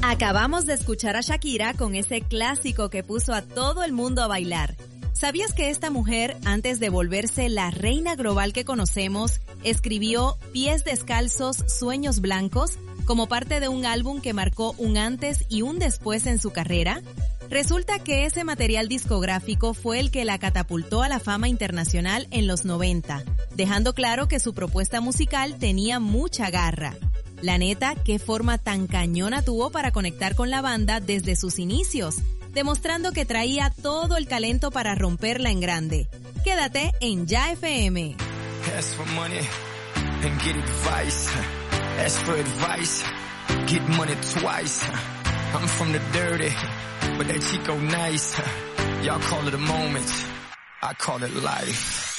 Acabamos de escuchar a Shakira con ese clásico que puso a todo el mundo a bailar. ¿Sabías que esta mujer, antes de volverse la reina global que conocemos, escribió Pies Descalzos, Sueños Blancos como parte de un álbum que marcó un antes y un después en su carrera? Resulta que ese material discográfico fue el que la catapultó a la fama internacional en los 90, dejando claro que su propuesta musical tenía mucha garra. La neta, qué forma tan cañona tuvo para conectar con la banda desde sus inicios, demostrando que traía todo el talento para romperla en grande. Quédate en Ya FM. Ask for money and get advice. Ask for advice, get money twice. I'm from the dirty, but that Chico nice. Y'all call it a moment, I call it life.